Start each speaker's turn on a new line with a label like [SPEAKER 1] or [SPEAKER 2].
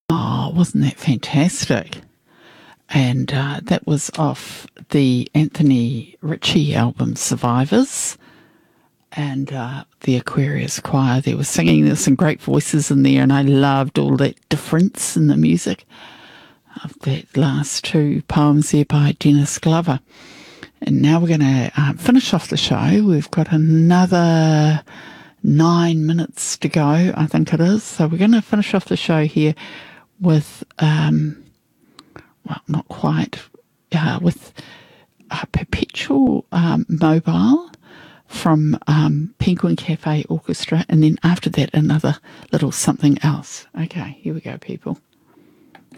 [SPEAKER 1] Oh, wasn't that fantastic? And that was off the Anthony Ritchie album Survivors. And the Aquarius Choir, they were singing. There's some great voices in there, and I loved all that difference in the music of that last two poems there by Dennis Glover. And now we're going to finish off the show. We've got another 9 minutes to go, I think it is. So we're going to finish off the show here with, well, not quite, with Perpetual Mobile from Penguin Cafe Orchestra, and then after that another little something else. Okay, here we go, people.